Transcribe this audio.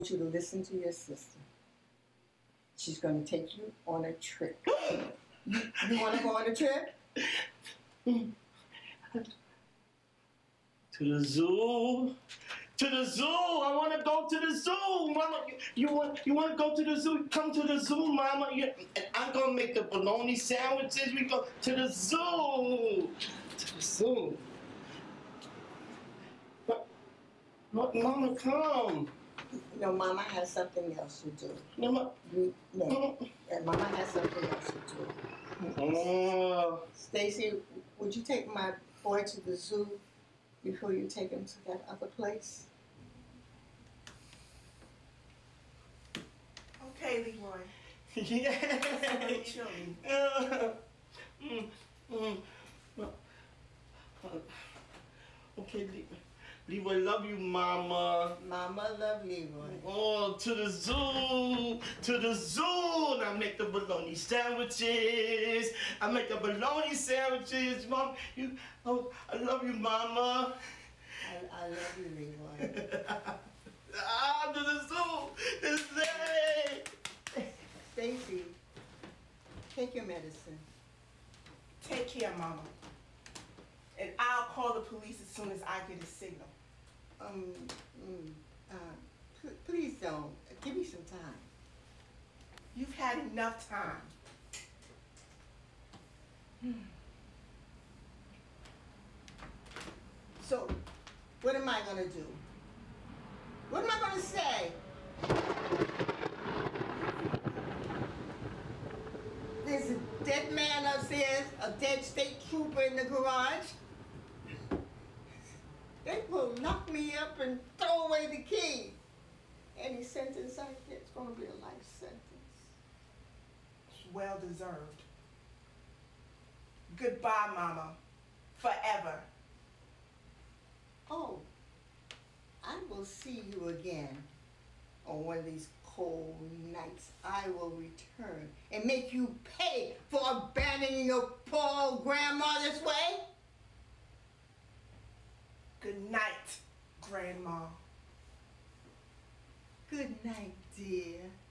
you to listen to your sister. She's going to take you on a trip. You want to go on a trip? To the zoo. To the zoo. I want to go to the zoo, Mama. You want to go to the zoo? Come to the zoo, Mama. And I'm gonna make the bologna sandwiches. We go to the zoo. To the zoo. But Mama, come. No, Mama has something else to do. Mama. Mama has something else to do. Oh. Stacy, would you take my boy to the zoo before you take him to that other place? Okay, Leroy. Yeah. Chilling. Okay, Leroy, love you, Mama. Mama love Leroy. Oh, to the zoo, to the zoo. And I make the bologna sandwiches. Mom, I love you, Mama. I love you, Leroy. To the zoo, this day. Stacy, take your medicine. Take care, Mama. And I'll call the police as soon as I get a signal. Please don't. Give me some time. You've had enough time. So, what am I going to do? What am I going to say? There's a dead man upstairs, a dead state trooper in the garage. They will knock me up and throw away the key. Any sentence I get is going to be a life sentence. Well deserved. Goodbye, Mama. Forever. Oh, I will see you again. On one of these cold nights, I will return and make you pay for abandoning your poor old grandma this way. Good night, Grandma. Good night, dear.